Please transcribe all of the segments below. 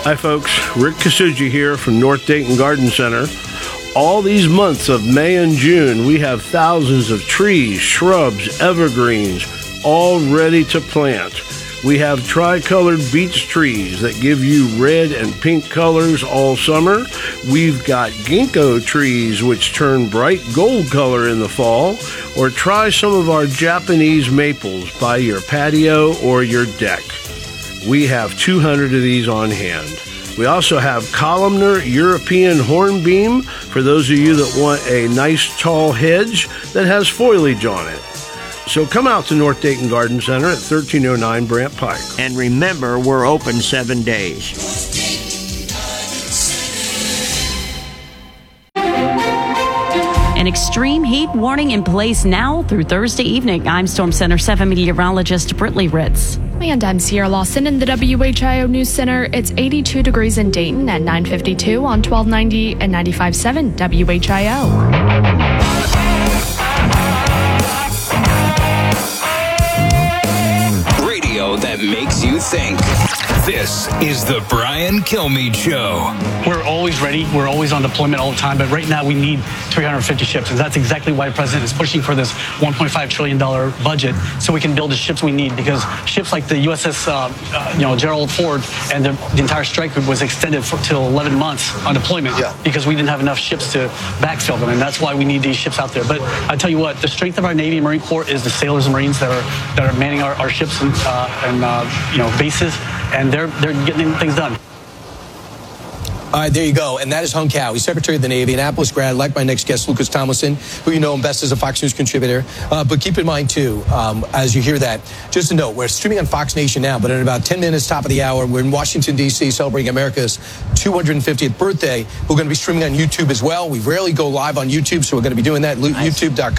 Hi folks, Rick Kasuji here from North Dayton Garden Center. All these months of May and June, we have thousands of trees, shrubs, evergreens, all ready to plant. We have tricolored beech trees that give you red and pink colors all summer. We've got ginkgo trees which turn bright gold color in the fall. Or try some of our Japanese maples by your patio or your deck. We have 200 of these on hand. We also have columnar European hornbeam for those of you that want a nice tall hedge that has foliage on it. So come out to North Dayton Garden Center at 1309 Brant Pike. And remember, we're open 7 days. An extreme heat warning in place now through Thursday evening. I'm Storm Center 7 meteorologist Britley Ritz. And I'm Sierra Lawson in the WHIO News Center. It's 82 degrees in Dayton at 9:52 on 1290 and 95.7 WHIO. Radio that makes you think. This is the Brian Kilmeade Show. We're always ready. We're always on deployment all the time. But right now we need 350 ships. And that's exactly why the president is pushing for this $1.5 trillion budget so we can build the ships we need. Because ships like the USS Gerald Ford and the entire strike group was extended till 11 months on deployment because we didn't have enough ships to backfill them. And that's why we need these ships out there. But I tell you what, the strength of our Navy and Marine Corps is the sailors and Marines that are manning our ships and bases. And they're getting things done. All right, there you go. And that is Hung Cao. He's Secretary of the Navy, Annapolis grad, like my next guest, Lucas Tomlinson, who you know him best as a Fox News contributor. But keep in mind, too, as you hear that, just a note, we're streaming on Fox Nation now, but in about 10 minutes, top of the hour, we're in Washington, D.C., celebrating America's 250th birthday. We're going to be streaming on YouTube as well. We rarely go live on YouTube, so we're going to be doing that. Nice.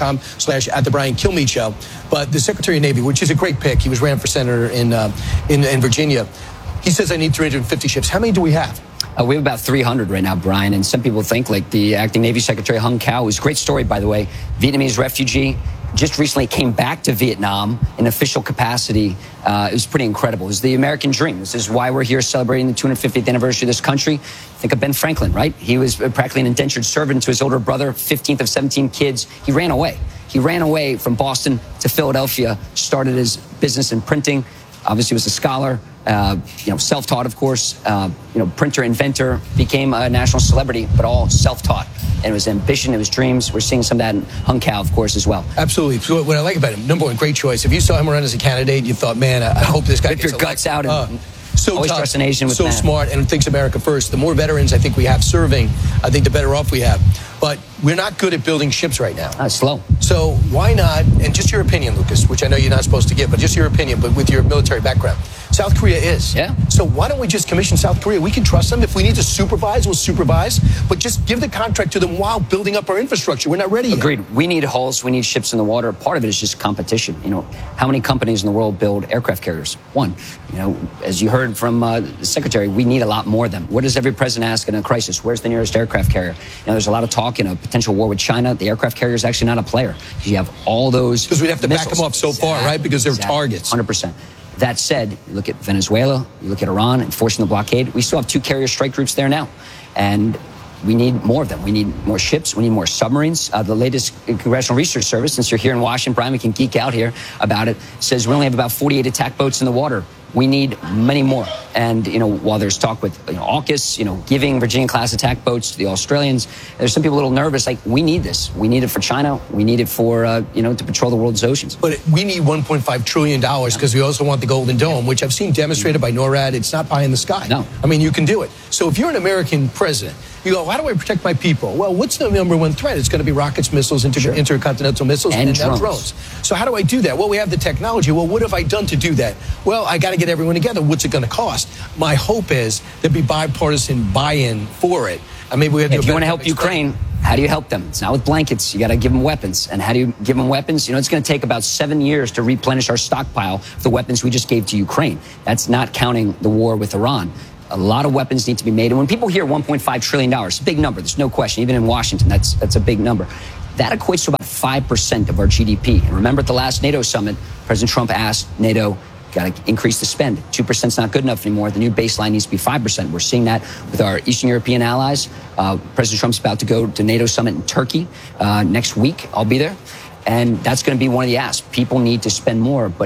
YouTube.com/@TheBrianKilmeade But the Secretary of Navy, which is a great pick, he was ran for senator in Virginia. He says, I need 350 ships. How many do we have? We have about 300 right now, Brian, and some people think, like the acting Navy Secretary Hung Cao, who's a great story, by the way, Vietnamese refugee, just recently came back to Vietnam in official capacity. It was pretty incredible. It was the American dream. This is why we're here celebrating the 250th anniversary of this country. Think of Ben Franklin, right? He was practically an indentured servant to his older brother, 15th of 17 kids. He ran away. He ran away from Boston to Philadelphia, started his business in printing, obviously was a scholar. Self-taught, of course, printer, inventor, became a national celebrity, but all self-taught. And it was ambition, it was dreams. We're seeing some of that in Hung Cao, of course, as well. Absolutely. So what I like about him, number one, great choice. If you saw him run as a candidate, you thought, man, I hope this guy Rip gets your guts elected. out and so always tough, trust the nation with so that. smart, and thinks America first. The more veterans I think we have serving, I think the better off we have. But we're not good at building ships right now. Slow. So why not, and just your opinion, Lucas, which I know you're not supposed to give, but just your opinion, but with your military background. South Korea is. Yeah. So why don't we just commission South Korea? We can trust them. If we need to supervise, we'll supervise. But just give the contract to them while building up our infrastructure. We're not ready yet. Agreed. We need hulls. We need ships in the water. Part of it is just competition. How many companies in the world build aircraft carriers? One. As you heard from the Secretary, we need a lot more of them. What does every president ask in a crisis? Where's the nearest aircraft carrier? There's a lot of talk in a potential war with China. The aircraft carrier is actually not a player. You have all those because we'd have to missiles. back them up so far, right? Because they're targets. 100%. That said, you look at Venezuela, you look at Iran enforcing the blockade. We still have 2 carrier strike groups there now. And we need more of them. We need more ships. We need more submarines. The latest Congressional Research Service, since you're here in Washington, Brian, we can geek out here about it, says we only have about 48 attack boats in the water. We need many more. And, while there's talk with AUKUS, giving Virginia-class attack boats to the Australians, there's some people a little nervous, like, we need this. We need it for China. We need it for, to patrol the world's oceans. But we need $1.5 trillion because we also want the Golden Dome, which I've seen demonstrated by NORAD. It's not pie in the sky. No. I mean, you can do it. So if you're an American president, you go, how do I protect my people? Well, what's the number one threat? It's going to be rockets, missiles, intercontinental missiles, and drones. So how do I do that? Well, we have the technology. Well, what have I done to do that? Well, I got to get everyone together. What's it going to cost? My hope is there'd be bipartisan buy-in for it. And maybe we have if you want to help Ukraine, how do you help them? It's not with blankets. You got to give them weapons. And how do you give them weapons? It's going to take about 7 years to replenish our stockpile of the weapons we just gave to Ukraine. That's not counting the war with Iran. A lot of weapons need to be made. And when people hear $1.5 trillion, it's a big number. There's no question. Even in Washington, that's a big number. That equates to about 5% of our GDP. And remember at the last NATO summit, President Trump asked NATO, Got to increase the spend. 2% is not good enough anymore. The new baseline needs to be 5%. We're seeing that with our Eastern European allies. President Trump's about to go to NATO summit in Turkey next week. I'll be there. And that's going to be one of the asks. People need to spend more, but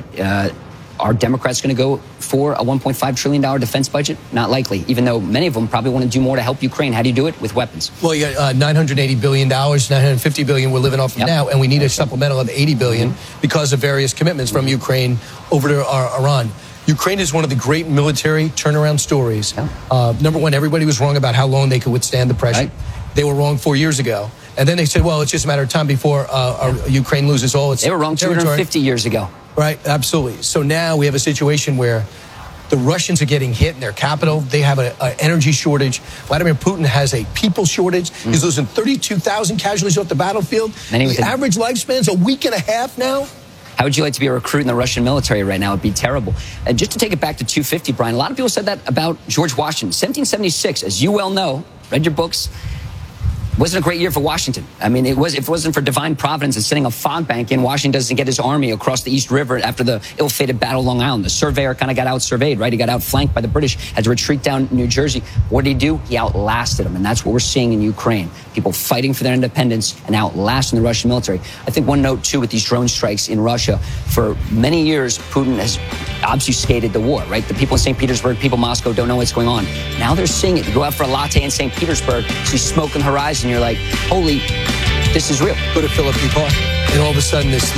are Democrats going to go for a $1.5 trillion defense budget? Not likely, even though many of them probably want to do more to help Ukraine. How do you do it? With weapons. Well, you got $980 billion, $950 billion we're living off of now, and we need a supplemental of $80 billion because of various commitments from Ukraine over to Iran. Ukraine is one of the great military turnaround stories. Number one, everybody was wrong about how long they could withstand the pressure. Right. They were wrong 4 years ago. And then they said, well, it's just a matter of time before Ukraine loses all its territory. They were wrong 250 years ago. Right, absolutely. So now we have a situation where the Russians are getting hit in their capital. They have an energy shortage. Vladimir Putin has a people shortage. He's losing 32,000 casualties off the battlefield. The average lifespan's a week and a half now. How would you like to be a recruit in the Russian military right now? It'd be terrible. And just to take it back to 250, Brian, a lot of people said that about George Washington. 1776, as you well know, read your books, wasn't a great year for Washington. I mean, if it wasn't for divine providence and sending a fog bank in, Washington doesn't get his army across the East River after the ill-fated Battle of Long Island. The surveyor kind of got out-surveyed, right? He got outflanked by the British, had to retreat down New Jersey. What did he do? He outlasted them, and that's what we're seeing in Ukraine. People fighting for their independence and outlasting the Russian military. I think one note, too, with these drone strikes in Russia, for many years, Putin has obfuscated the war, right? The people in St. Petersburg, people in Moscow don't know what's going on. Now they're seeing it. You go out for a latte in St. Petersburg, see smoke on the horizon, you're like, holy, this is real. Go to Philip P. Park, and all of a sudden this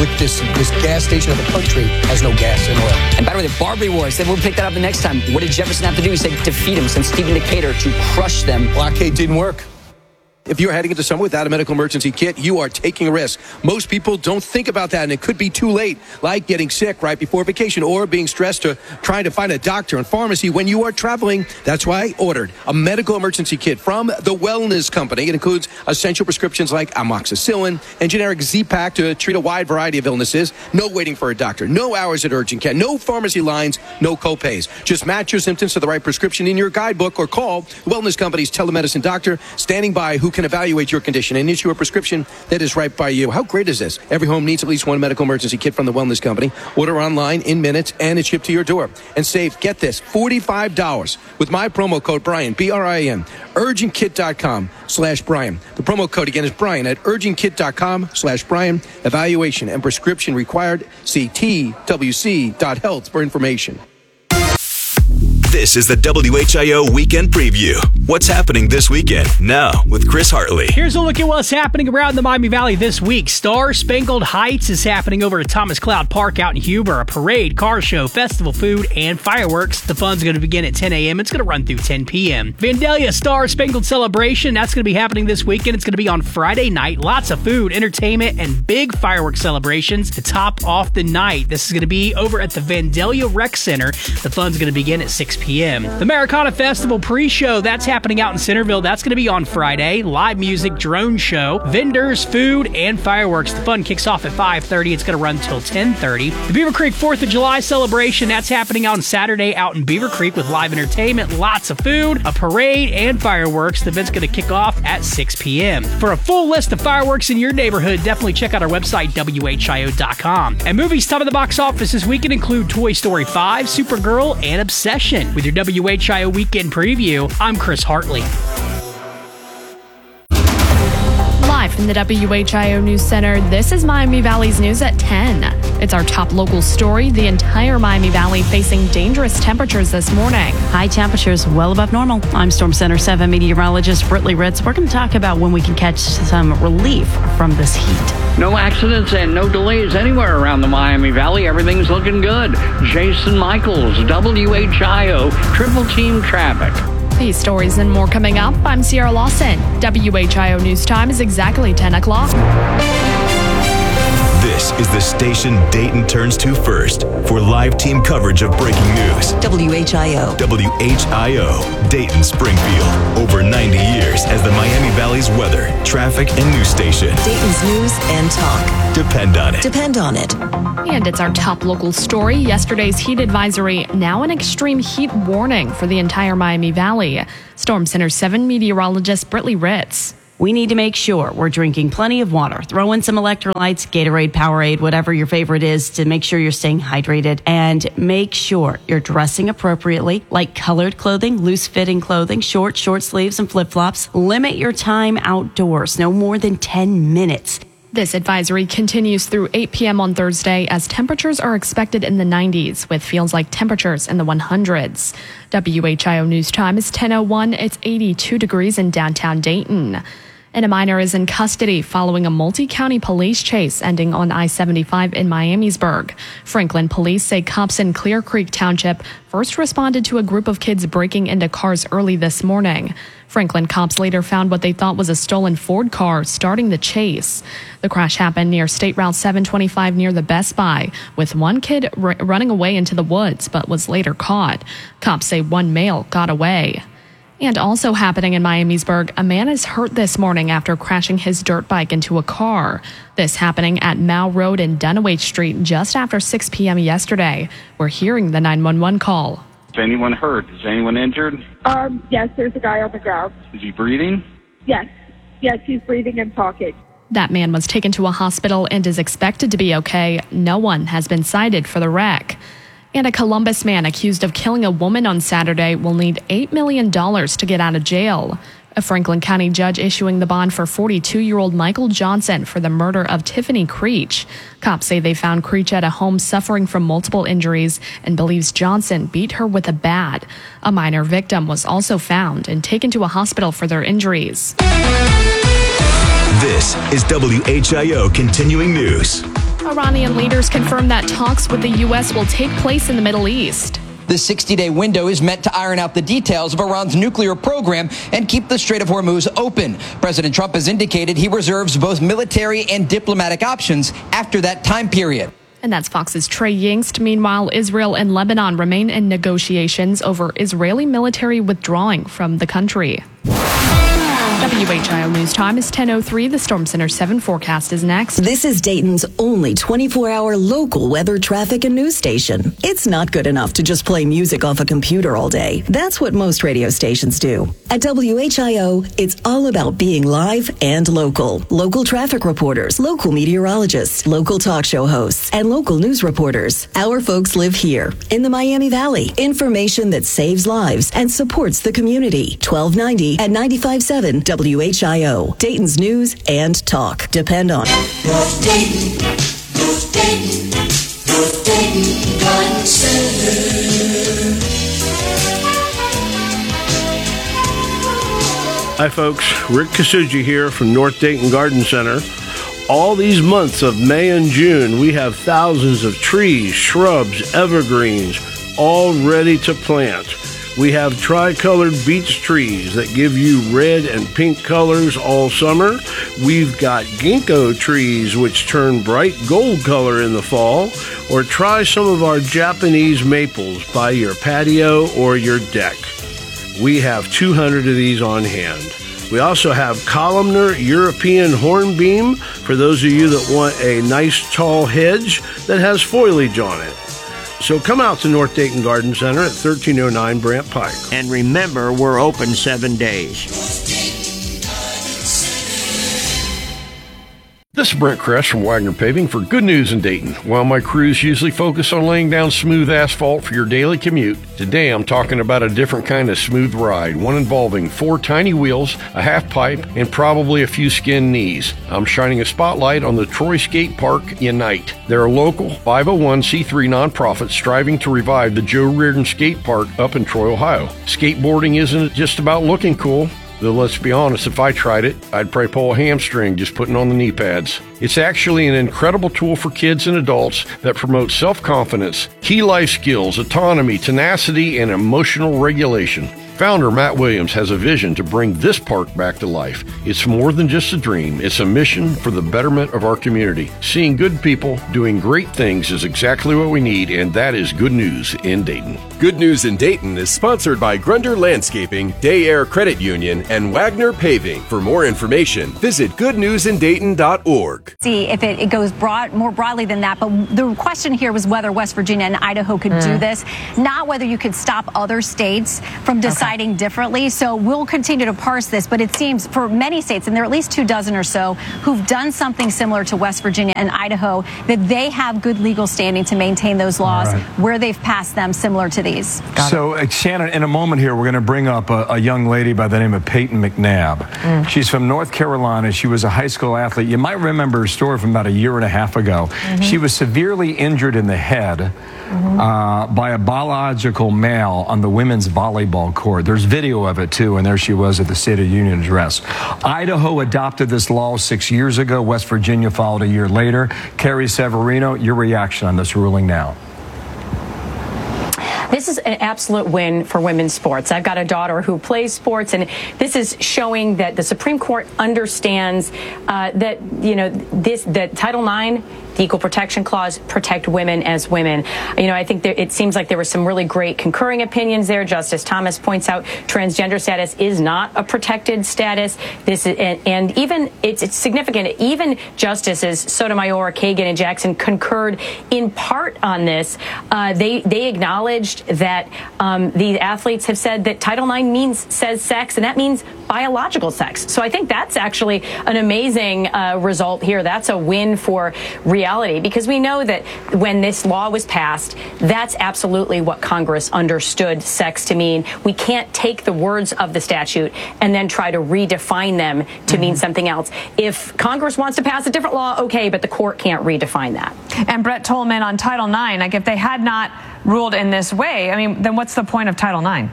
gas station of the country has no gas and oil. And by the way, the Barbary Wars, then we'll pick that up the next time. What did Jefferson have to do? He said defeat him, send Stephen Decatur to crush them. Blockade didn't work. If you're heading into summer without a medical emergency kit, you are taking a risk. Most people don't think about that, and it could be too late, like getting sick right before vacation or being stressed to trying to find a doctor and pharmacy when you are traveling. That's why I ordered a medical emergency kit from the Wellness Company. It includes essential prescriptions like amoxicillin and generic Z-Pak to treat a wide variety of illnesses. No waiting for a doctor, no hours at urgent care, no pharmacy lines, no copays. Just match your symptoms to the right prescription in your guidebook or call the Wellness Company's telemedicine doctor standing by who can evaluate your condition and issue a prescription that is right by you. How great is this? Every home needs at least one medical emergency kit from the Wellness Company. Order online in minutes and it's shipped to your door. And save, get this, $45 with my promo code Brian, B-R-I-N, urgentkit.com/Brian. The promo code again is Brian at urgentkit.com/Brian. Evaluation and prescription required. See twc.health for information. This is the WHIO Weekend Preview. What's happening this weekend? Now with Chris Hartley. Here's a look at what's happening around the Miami Valley this week. Star Spangled Heights is happening over at Thomas Cloud Park out in Huber. A parade, car show, festival food, and fireworks. The fun's going to begin at 10 a.m. It's going to run through 10 p.m. Vandalia Star Spangled Celebration. That's going to be happening this weekend. It's going to be on Friday night. Lots of food, entertainment, and big fireworks celebrations to top off the night. This is going to be over at the Vandalia Rec Center. The fun's going to begin at 6 p.m. The Americana Festival pre-show, that's happening out in Centerville. That's going to be on Friday. Live music, drone show, vendors, food, and fireworks. The fun kicks off at 5:30. It's going to run till 10:30. The Beaver Creek 4th of July celebration, that's happening on Saturday out in Beaver Creek with live entertainment, lots of food, a parade, and fireworks. The event's going to kick off at 6 p.m. For a full list of fireworks in your neighborhood, definitely check out our website, WHIO.com. And movies top of the box office this weekend include Toy Story 5, Supergirl, and Obsession. With your WHIO Weekend Preview, I'm Chris Hartley. Live from the WHIO News Center, this is Miami Valley's News at 10. It's our top local story. The entire Miami Valley facing dangerous temperatures this morning. High temperatures well above normal. I'm Storm Center 7 meteorologist Britley Ritz. We're going to talk about when we can catch some relief from this heat. No accidents and no delays anywhere around the Miami Valley. Everything's looking good. Jason Michaels, WHIO, Triple Team Traffic. These stories and more coming up. I'm Sierra Lawson. WHIO News Time is exactly 10 o'clock. This is the station Dayton turns to first for live team coverage of breaking news. WHIO. WHIO, Dayton Springfield. Over 90 years as the Miami Valley's weather, traffic, and news station. Dayton's news and talk. Depend on it. Depend on it. And it's our top local story. Yesterday's heat advisory, now an extreme heat warning for the entire Miami Valley. Storm Center 7 meteorologist Britley Ritz. we need to make sure we're drinking plenty of water. Throw in some electrolytes, Gatorade, Powerade, whatever your favorite is, to make sure you're staying hydrated. And make sure you're dressing appropriately, like colored clothing, loose-fitting clothing, short sleeves, and flip-flops. Limit your time outdoors, no more than 10 minutes. This advisory continues through 8 p.m. on Thursday as temperatures are expected in the 90s with feels like temperatures in the 100s. WHIO News Time is 10:01. It's 82 degrees in downtown Dayton. And a minor is in custody following a multi-county police chase ending on I-75 in Miamisburg. Franklin police say cops in Clear Creek Township first responded to a group of kids breaking into cars early this morning. Franklin cops later found what they thought was a stolen Ford car starting the chase. The crash happened near State Route 725 near the Best Buy, with one kid running away into the woods but was later caught. Cops say one male got away. And also happening in Miamisburg, a man is hurt this morning after crashing his dirt bike into a car. This happening at Mao Road and Dunaway Street just after 6 p.m. yesterday. We're hearing the 911 call. Is anyone hurt? Is anyone injured? Yes, there's a guy on the ground. Is he breathing? Yes, he's breathing and talking. That man was taken to a hospital and is expected to be okay. No one has been cited for the wreck. And a Columbus man accused of killing a woman on Saturday will need $8 million to get out of jail. A Franklin County judge issuing the bond for 42-year-old Michael Johnson for the murder of Tiffany Creech. Cops say they found Creech at a home suffering from multiple injuries and believes Johnson beat her with a bat. A minor victim was also found and taken to a hospital for their injuries. This is WHIO Continuing News. Iranian leaders confirm that talks with the U.S. will take place in the Middle East. The 60-day window is meant to iron out the details of Iran's nuclear program and keep the Strait of Hormuz open. President Trump has indicated he reserves both military and diplomatic options after that time period. And that's Fox's Trey Yingst. Meanwhile, Israel and Lebanon remain in negotiations over Israeli military withdrawing from the country. WHIO News Time is 10:03. The Storm Center 7 forecast is next. This is Dayton's only 24-hour local weather, traffic, and news station. It's not good enough to just play music off a computer all day. That's what most radio stations do. At WHIO, it's all about being live and local. Local traffic reporters, local meteorologists, local talk show hosts, and local news reporters. Our folks live here in the Miami Valley. Information that saves lives and supports the community. 1290 at 95.7 WHIO, Dayton's news and talk. Depend on it. North Dayton, North Dayton, North Dayton Garden Center. Hi folks, Rick Kasuji here from North Dayton Garden Center. All these months of May and June, we have thousands of trees, shrubs, evergreens, all ready to plant. We have tricolored beech trees that give you red and pink colors all summer. We've got ginkgo trees which turn bright gold color in the fall. Or try some of our Japanese maples by your patio or your deck. We have 200 of these on hand. We also have columnar European hornbeam for those of you that want a nice tall hedge that has foliage on it. So come out to North Dayton Garden Center at 1309 Brant Pike. And remember, we're open 7 days. This is Brent Kress from Wagner Paving for Good News in Dayton. While my crews usually focus on laying down smooth asphalt for your daily commute, today I'm talking about a different kind of smooth ride, one involving 4 tiny wheels, a half pipe, and probably a few skinned knees. I'm shining a spotlight on the Troy Skate Park Unite. They're a local 501c3 nonprofit striving to revive the Joe Reardon Skate Park up in Troy, Ohio. Skateboarding isn't just about looking cool. Though let's be honest, if I tried it, I'd probably pull a hamstring just putting on the knee pads. It's actually an incredible tool for kids and adults that promotes self-confidence, key life skills, autonomy, tenacity, and emotional regulation. Founder Matt Williams has a vision to bring this park back to life. It's more than just a dream. It's a mission for the betterment of our community. Seeing good people doing great things is exactly what we need, and that is Good News in Dayton. Good News in Dayton is sponsored by Grunder Landscaping, Day Air Credit Union, and Wagner Paving. For more information, visit goodnewsindayton.org. See if it goes more broadly than that. But the question here was whether West Virginia and Idaho could do this, not whether you could stop other states from deciding differently. So we'll continue to parse this. But it seems for many states, and there are at least 24 or so, who've done something similar to West Virginia and Idaho, that they have good legal standing to maintain those laws where they've passed them similar to these. So, Shannon, in a moment here, we're going to bring up a young lady by the name of Peyton McNabb. She's from North Carolina. She was a high school athlete. You might remember her story from about a year and a half ago. She was severely injured in the head by a biological male on the women's volleyball court. There's video of it, too, and there she was at the State of the Union address. Idaho adopted this law 6 years ago. West Virginia followed a year later. Carrie Severino, your reaction on this ruling now? This is an absolute win for women's sports. I've got a daughter who plays sports, and this is showing that the Supreme Court understands that, that Title IX, the Equal Protection Clause, protect women as women. I think it seems like there were some really great concurring opinions there. Justice Thomas points out transgender status is not a protected status. This is, and even it's significant. Even Justices Sotomayor, Kagan, and Jackson concurred in part on this. They acknowledged that the athletes have said that Title IX says sex, and that means biological sex. So I think that's actually an amazing result here. That's a win for reality, because we know that when this law was passed, that's absolutely what Congress understood sex to mean. We can't take the words of the statute and then try to redefine them to mean something else. If Congress wants to pass a different law, okay, but the court can't redefine that. And Brett Tolman on Title IX, like if they had not ruled in this way, then what's the point of Title IX?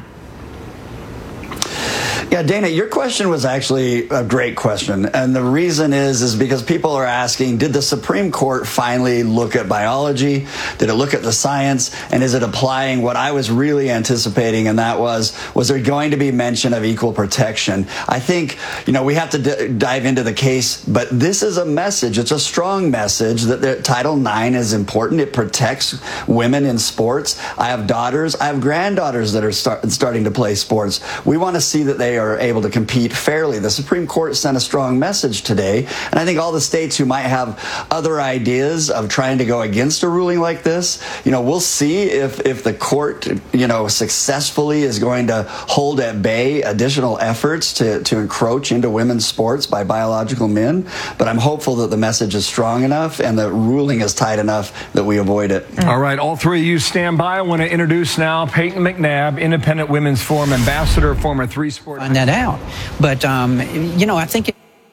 Yeah, Dana, your question was actually a great question. And the reason is because people are asking, did the Supreme Court finally look at biology? Did it look at the science? And is it applying what I was really anticipating? And that was there going to be mention of equal protection? I think, we have to dive into the case, but this is a message. It's a strong message that Title IX is important. It protects women in sports. I have daughters. I have granddaughters that are starting to play sports. We want to see that they are able to compete fairly. The Supreme Court sent a strong message today, and I think all the states who might have other ideas of trying to go against a ruling like this, we'll see if the court, successfully is going to hold at bay additional efforts to encroach into women's sports by biological men. But I'm hopeful that the message is strong enough and the ruling is tight enough that we avoid it. All right, all three of you stand by. I want to introduce now Peyton McNabb, Independent Women's Forum Ambassador, former three-sport. Find that out. But, I think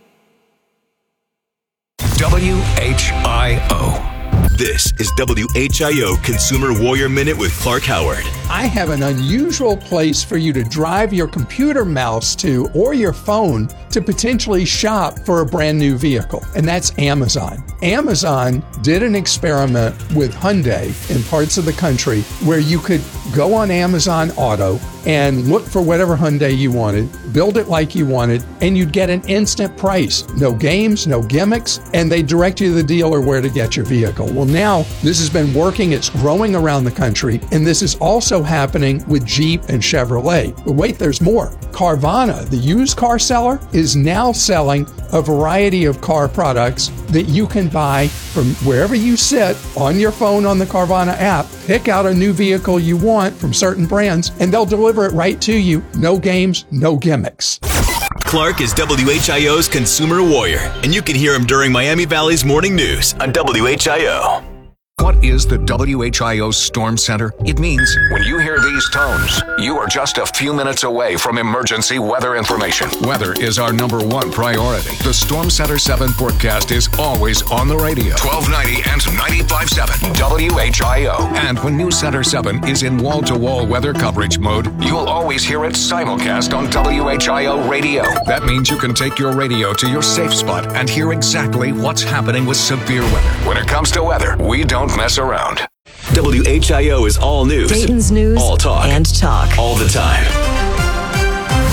WHIO. This is WHIO Consumer Warrior Minute with Clark Howard. I have an unusual place for you to drive your computer mouse to or your phone to potentially shop for a brand new vehicle, and that's Amazon. Amazon did an experiment with Hyundai in parts of the country where you could go on Amazon Auto and look for whatever Hyundai you wanted, build it like you wanted, and you'd get an instant price. No games, no gimmicks, and they direct you to the dealer where to get your vehicle. Well, now this has been working. It's growing around the country, and this is also happening with Jeep and Chevrolet. But wait, there's more. Carvana, the used car seller, is now selling a variety of car products that you can buy from wherever you sit on your phone on the Carvana app. Pick out a new vehicle you want from certain brands, and they'll deliver it right to you. No games, no gimmicks. Clark is WHIO's Consumer Warrior, and you can hear him during Miami Valley's Morning News on WHIO. What is the WHIO Storm Center? It means when you hear these tones, you are just a few minutes away from emergency weather information. Weather is our #1 priority. The Storm Center 7 forecast is always on the radio. 1290 and 95.7 WHIO. And when News Center 7 is in wall-to-wall weather coverage mode, you'll always hear it simulcast on WHIO radio. That means you can take your radio to your safe spot and hear exactly what's happening with severe weather. When it comes to weather, we don't mess around. WHIO is all news. Dayton's news all talk. And talk. All the time.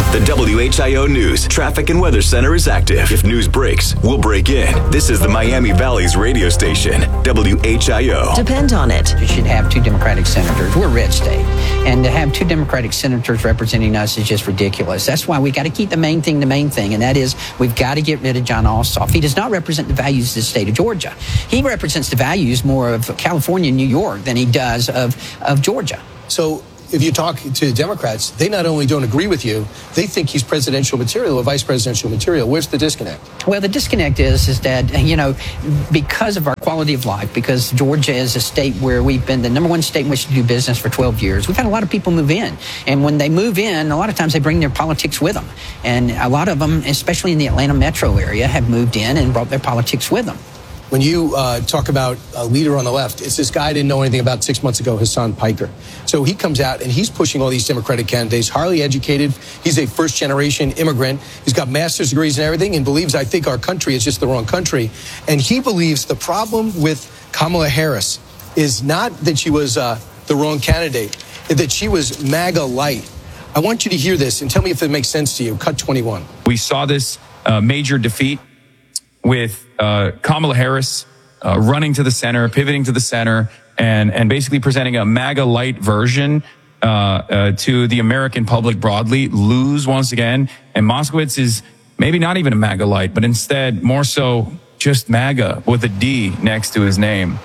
The WHIO News Traffic and Weather Center is active. If news breaks, we'll break in. This is the Miami Valley's radio station, WHIO. Depend on it. You should have 2 Democratic senators. We're a red state. And to have 2 Democratic senators representing us is just ridiculous. That's why we got to keep the main thing, and that is we've got to get rid of John Ossoff. He does not represent the values of the state of Georgia. He represents the values more of California and New York than he does of Georgia. So if you talk to Democrats, they not only don't agree with you, they think he's presidential material or vice presidential material. Where's the disconnect? Well, the disconnect is that, you know, because of our quality of life, because Georgia is a state where we've been the number 1 state in which to do business for 12 years, we've had a lot of people move in. And when they move in, a lot of times they bring their politics with them. And a lot of them, especially in the Atlanta metro area, have moved in and brought their politics with them. When you talk about a leader on the left, it's this guy I didn't know anything about 6 months ago, Hassan Piker. So he comes out and he's pushing all these Democratic candidates, highly educated. He's a first-generation immigrant. He's got master's degrees and everything and believes, I think, our country is just the wrong country. And he believes the problem with Kamala Harris is not that she was the wrong candidate, that she was MAGA light. I want you to hear this and tell me if it makes sense to you. Cut 21. We saw this major defeat with Kamala Harris running to the center, pivoting to the center, and basically presenting a MAGA light version to the American public broadly, lose once again. And Moskowitz is maybe not even a MAGA light, but instead more so just MAGA with a D next to his name.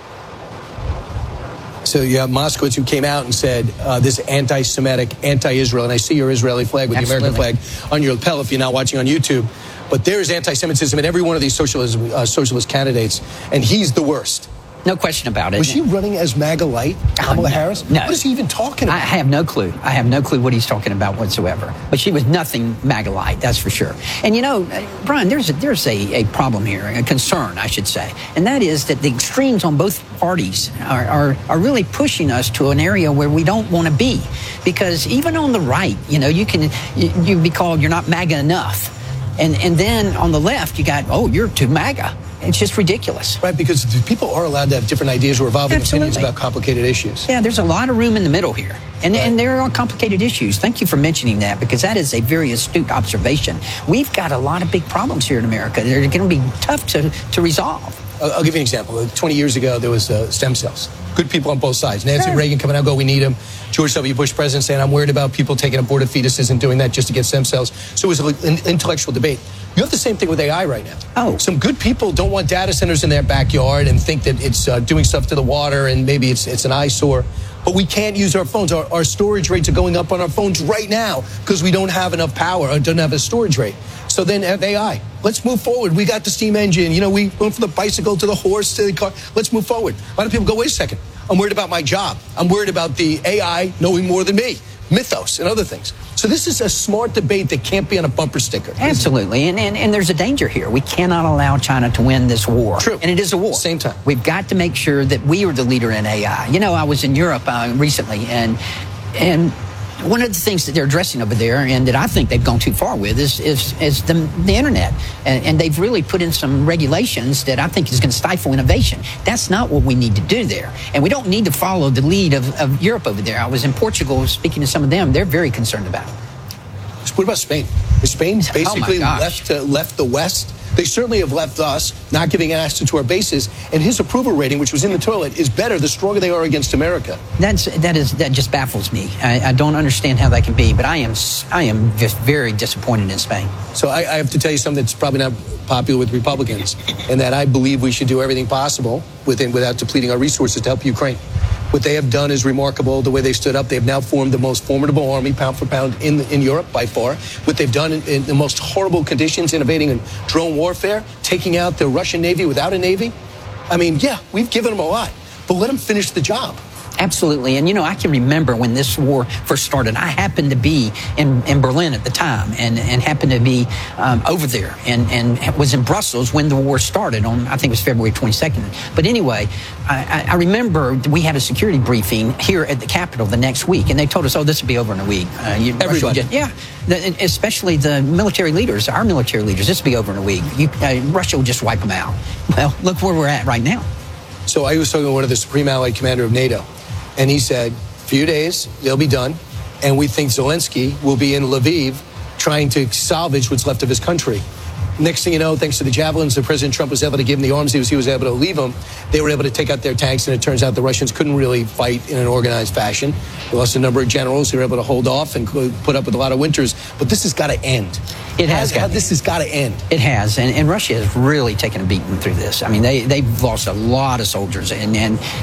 So you have Moskowitz, who came out and said this anti-Semitic, anti-Israel, and I see your Israeli flag with the American flag on your lapel if you're not watching on YouTube. But there is anti-Semitism in every one of these socialist candidates, and he's the worst. No question about it. Was she running as MAGA light, Kamala Harris? No. What is he even talking about? I have no clue. I have no clue what he's talking about whatsoever. But she was nothing MAGA light, that's for sure. And you know, Brian, there's a problem here, a concern, I should say. And that is that the extremes on both parties are really pushing us to an area where we don't want to be. Because even on the right, you know, you be called, you're not MAGA enough. And then on the left, you got, oh, you're too MAGA. It's just ridiculous. Right, because people are allowed to have different ideas or evolving opinions about complicated issues. Yeah, there's a lot of room in the middle here. And there are complicated issues. Thank you for mentioning that, because that is a very astute observation. We've got a lot of big problems here in America. They're going to be tough to resolve. I'll give you an example. 20 years ago, there was stem cells. Good people on both sides. Nancy Reagan coming out, go, we need them. George W. Bush, president, saying, I'm worried about people taking aborted fetuses and doing that just to get stem cells. So it was an intellectual debate. You have the same thing with AI right now. Oh. Some good people don't want data centers in their backyard and think that it's doing stuff to the water and maybe it's an eyesore. But we can't use our phones. Our storage rates are going up on our phones right now because we don't have enough power or don't have a storage rate. So then have AI. Let's move forward. We got the steam engine. You know, we went from the bicycle to the horse to the car. Let's move forward. A lot of people go, wait a second. I'm worried about my job. I'm worried about the AI knowing more than me. Mythos and other things. So this is a smart debate that can't be on a bumper sticker. Absolutely. And there's a danger here. We cannot allow China to win this war. True. And it is a war. Same time. We've got to make sure that we are the leader in AI. You know, I was in Europe recently, and one of the things that they're addressing over there, and that I think they've gone too far with, is the internet. And they've really put in some regulations that I think is going to stifle innovation. That's not what we need to do there. And we don't need to follow the lead of Europe over there. I was in Portugal speaking to some of them. They're very concerned about it. What about Spain? Has Spain basically left the West? They certainly have left us, not giving access to our bases, and his approval rating, which was in the toilet, is better the stronger they are against America. That just baffles me. I don't understand how that can be, but I am just very disappointed in Spain. So I have to tell you something that's probably not popular with Republicans, and that I believe we should do everything possible without depleting our resources to help Ukraine. What they have done is remarkable. The way they stood up, they've now formed the most formidable army, pound for pound, in Europe by far. What they've done in the most horrible conditions, innovating in drone warfare, taking out the Russian Navy without a Navy. I mean, yeah, we've given them a lot, but let them finish the job. Absolutely. And, you know, I can remember when this war first started. I happened to be in Berlin at the time and happened to be over there and was in Brussels when the war started on, I think it was February 22nd. But anyway, I remember we had a security briefing here at the Capitol the next week, and they told us, oh, this will be over in a week. Everybody. Especially the military leaders, our military leaders, this will be over in a week. Russia will just wipe them out. Well, look where we're at right now. So I was talking to one of the Supreme Allied Commander of NATO. And he said, few days, they'll be done. And we think Zelensky will be in Lviv trying to salvage what's left of his country. Next thing you know, thanks to the javelins that President Trump was able to give them, the arms he was able to leave them, they were able to take out their tanks, and it turns out the Russians couldn't really fight in an organized fashion. They lost a number of generals who were able to hold off and put up with a lot of winters. But this has got to end. It has. This has got to end. It has, and Russia has really taken a beating through this. I mean, they've lost a lot of soldiers, and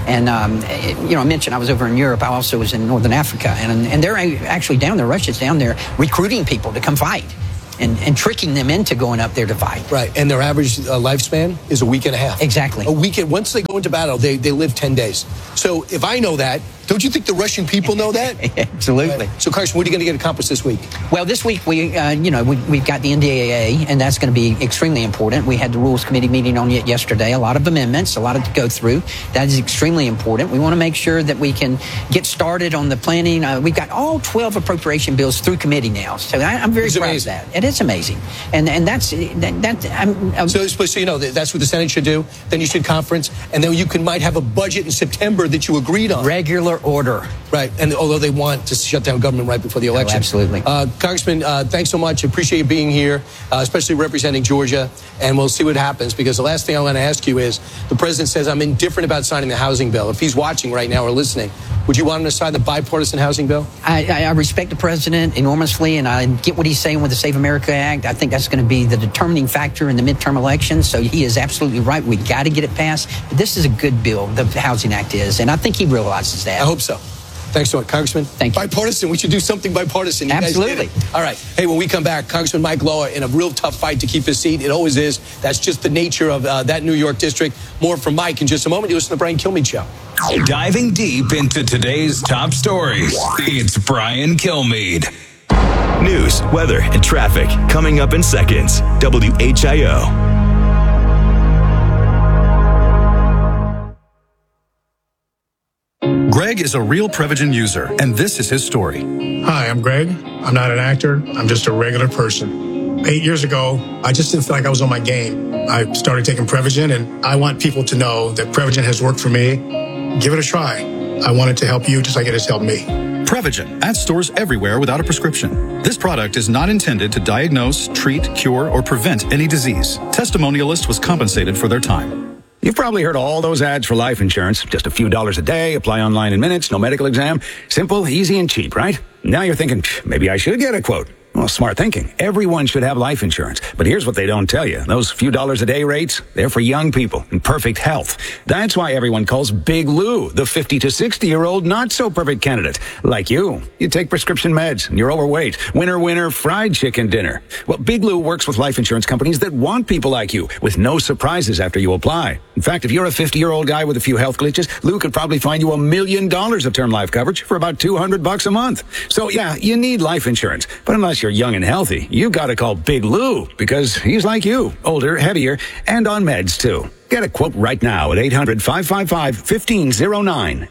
I mentioned I was over in Europe. I also was in Northern Africa, and they're actually down there. Russia's down there recruiting people to come fight. And tricking them into going up there to fight. Right, and their average lifespan is a week and a half. Exactly. A week. Once they go into battle, they live 10 days. So if I know that, don't you think the Russian people know that? Absolutely. Right. So, Carson, what are you going to get accomplished this week? Well, this week we've got the NDAA, and that's going to be extremely important. We had the Rules Committee meeting on it yesterday. A lot of amendments, a lot to go through. That is extremely important. We want to make sure that we can get started on the planning. We've got all 12 appropriation bills through committee now, so I'm very proud of that. It is amazing, and that's that. So you know that's what the Senate should do. Then you should conference, and then you might have a budget in September that you agreed on. Regular order. Right, and although they want to shut down government right before the election. Oh, absolutely. Congressman, thanks so much. Appreciate you being here, especially representing Georgia, and we'll see what happens, because the last thing I want to ask you is, the president says I'm indifferent about signing the housing bill. If he's watching right now or listening, would you want him to sign the bipartisan housing bill? I respect the president enormously, and I get what he's saying with the Save America Act. I think that's going to be the determining factor in the midterm elections, so he is absolutely right. We got to get it passed. But this is a good bill, the Housing Act is, and I think he realizes that. I hope so. Thanks so much, Congressman. Thank you. Bipartisan. We should do something bipartisan. You Absolutely. Guys did it. All right. Hey, when we come back, Congressman Mike Loa in a real tough fight to keep his seat. It always is. That's just the nature of that New York district. More from Mike in just a moment. You listen to the Brian Kilmeade Show. Diving deep into today's top stories, it's Brian Kilmeade. News, weather, and traffic coming up in seconds. WHIO. Greg is a real Prevagen user, and this is his story. Hi, I'm Greg. I'm not an actor. I'm just a regular person. 8 years ago, I just didn't feel like I was on my game. I started taking Prevagen, and I want people to know that Prevagen has worked for me. Give it a try. I want it to help you just like it has helped me. Prevagen at stores everywhere without a prescription. This product is not intended to diagnose, treat, cure, or prevent any disease. Testimonialists was compensated for their time. You've probably heard all those ads for life insurance. Just a few dollars a day, apply online in minutes, no medical exam. Simple, easy, and cheap, right? Now you're thinking, maybe I should get a quote. Well, smart thinking. Everyone should have life insurance. But here's what they don't tell you. Those few dollars a day rates, they're for young people in perfect health. That's why everyone calls Big Lou the 50 to 60-year-old not-so-perfect candidate. Like you. You take prescription meds, and you're overweight. Winner, fried chicken dinner. Well, Big Lou works with life insurance companies that want people like you, with no surprises after you apply. In fact, if you're a 50-year-old guy with a few health glitches, Lou could probably find you $1 million of term life coverage for about $200 a month. So, yeah, you need life insurance. But unless you're young and healthy, you gotta call Big Lou, because he's like you, older, heavier, and on meds too. Get a quote right now at 800-555-1509,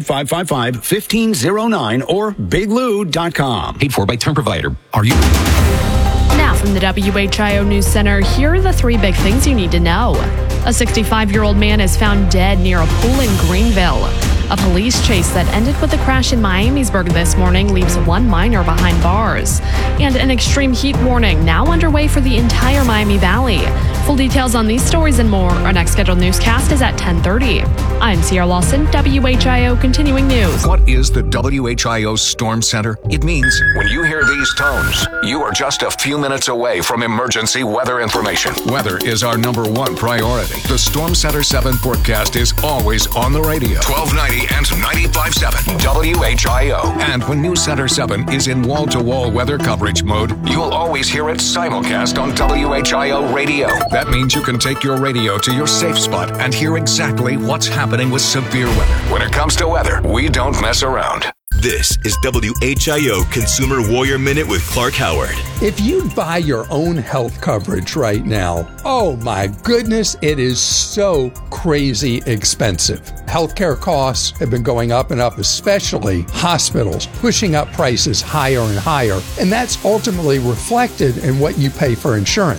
800-555-1509, or biglou.com. Paid for by term provider. Are you... Now from the WHIO News Center, here are the three big things you need to know. A 65-year-old man is found dead near a pool in Greenville. A police chase that ended with a crash in Miamisburg this morning leaves one minor behind bars. And an extreme heat warning now underway for the entire Miami Valley. Full details on these stories and more. Our next scheduled newscast is at 10:30. I'm Sierra Lawson, WHIO Continuing News. What is the WHIO Storm Center? It means when you hear these tones, you are just a few minutes away from emergency weather information. Weather is our #1 priority. The Storm Center 7 forecast is always on the radio. 1290 and 95.7 WHIO. And when News Center 7 is in wall-to-wall weather coverage mode, you'll always hear it simulcast on WHIO radio. That means you can take your radio to your safe spot and hear exactly what's happening with severe weather. When it comes to weather, we don't mess around. This is WHIO Consumer Warrior Minute with Clark Howard. If you buy your own health coverage right now, oh my goodness, it is so crazy expensive. Healthcare costs have been going up and up, especially hospitals, pushing up prices higher and higher, and that's ultimately reflected in what you pay for insurance.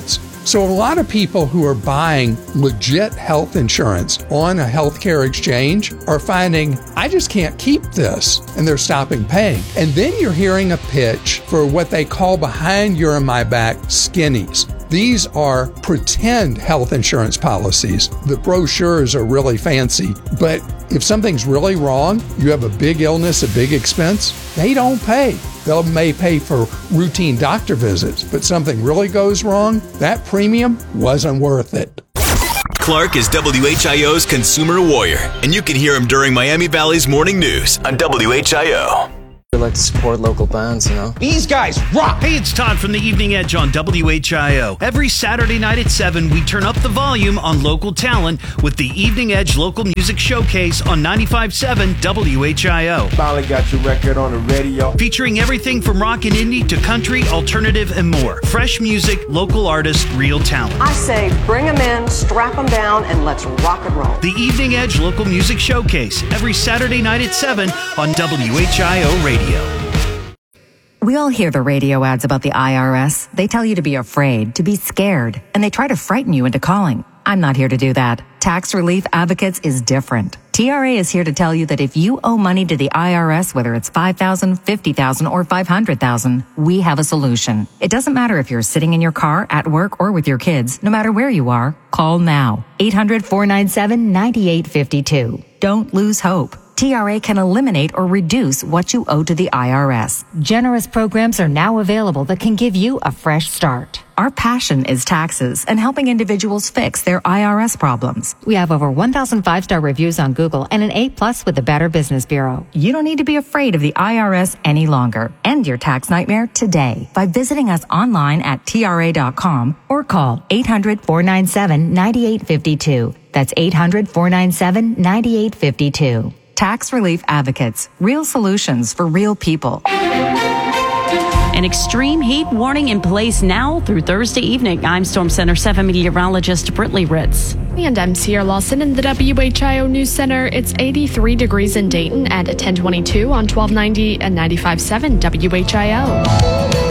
So a lot of people who are buying legit health insurance on a healthcare exchange are finding, I just can't keep this, and they're stopping paying. And then you're hearing a pitch for what they call behind your and my back skinnies. These are pretend health insurance policies. The brochures are really fancy, but if something's really wrong, you have a big illness, a big expense, they don't pay. They may pay for routine doctor visits, but something really goes wrong, that premium wasn't worth it. Clark is WHIO's consumer warrior, and you can hear him during Miami Valley's morning news on WHIO. We like to support local bands, you know. These guys rock! Hey, it's Todd from the Evening Edge on WHIO. Every Saturday night at 7, we turn up the volume on local talent with the Evening Edge Local Music Showcase on 95.7 WHIO. Finally got your record on the radio. Featuring everything from rock and indie to country, alternative, and more. Fresh music, local artists, real talent. I say bring them in, strap them down, and let's rock and roll. The Evening Edge Local Music Showcase, every Saturday night at 7 on WHIO Radio. We all hear the radio ads about the IRS. They tell you to be afraid, to be scared, and they try to frighten you into calling. I'm not here to do that. Tax Relief Advocates is different. TRA is here to tell you that if you owe money to the IRS, whether it's $5,000, $50,000, or $500,000, we have a solution. It doesn't matter if you're sitting in your car, at work, or with your kids. No matter where you are, call now. 800-497-9852. Don't lose hope. TRA can eliminate or reduce what you owe to the IRS. Generous programs are now available that can give you a fresh start. Our passion is taxes and helping individuals fix their IRS problems. We have over 1,000 5-star reviews on Google and an A+ with the Better Business Bureau. You don't need to be afraid of the IRS any longer. End your tax nightmare today by visiting us online at TRA.com or call 800-497-9852. That's 800-497-9852. Tax Relief Advocates. Real solutions for real people. An extreme heat warning in place now through Thursday evening. I'm Storm Center 7 meteorologist Brittany Ritz. And I'm Sierra Lawson in the WHIO News Center. It's 83 degrees in Dayton at 1022 on 1290 and 95.7 WHIO.